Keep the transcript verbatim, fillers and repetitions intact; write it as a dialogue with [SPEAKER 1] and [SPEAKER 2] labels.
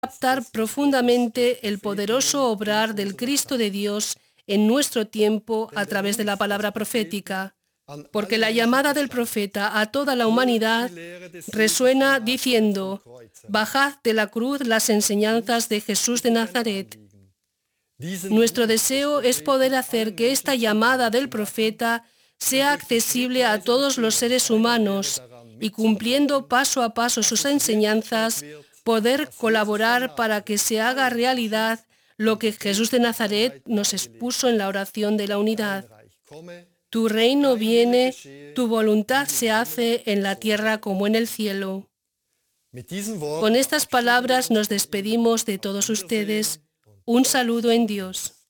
[SPEAKER 1] captar profundamente el poderoso obrar del Cristo de Dios en nuestro tiempo a través de la palabra profética, porque la llamada del profeta a toda la humanidad resuena diciendo: bajad de la cruz las enseñanzas de Jesús de Nazaret. Nuestro deseo es poder hacer que esta llamada del profeta sea accesible a todos los seres humanos y, cumpliendo paso a paso sus enseñanzas, poder colaborar para que se haga realidad lo que Jesús de Nazaret nos expuso en la oración de la unidad. Tu reino viene, tu voluntad se hace en la tierra como en el cielo. Con estas palabras nos despedimos de todos ustedes. Un saludo en Dios.